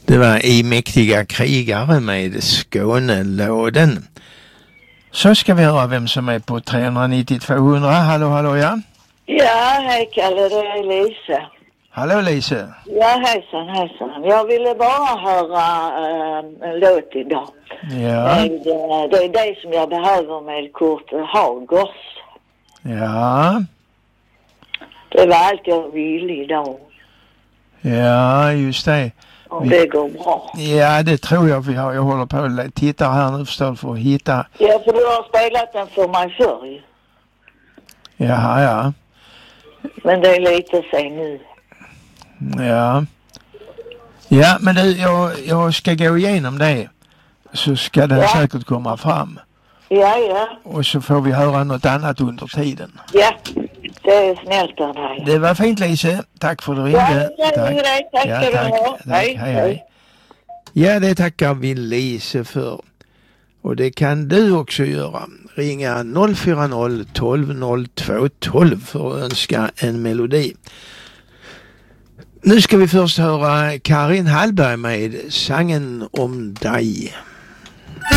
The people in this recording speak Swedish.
Det var I mäktiga krigare med Skånelåden. Så ska vi höra vem som är på 390-200. Hallå, ja? Ja, hej Kalle, det är Lise. Hallå Lise. Ja, hejsan. Jag ville bara höra en låt idag. Ja. Det är det som jag behöver med Kurt Hagers. Ja. Det var allt jag ville idag. Ja, just det. Om det går bra. Ja, det tror jag vi har. Jag håller på att titta här nu förstås för att hitta. Ja, för du har spelat den för mig förr. Ja. Men det är lite sen nu. Ja. Ja, men du, jag ska gå igenom det. Så ska den säkert komma fram. Ja. Och så får vi höra något annat under tiden. Ja, det är snällt av dig. Det var fint Lise. Tack för att du ringde. Tack. Hej. Ja, det tackar vi Lise för. Och det kan du också göra. Ringa 040 12 02 12 för att önska en melodi. Nu ska vi först höra Karin Hallberg med Sangen om dig.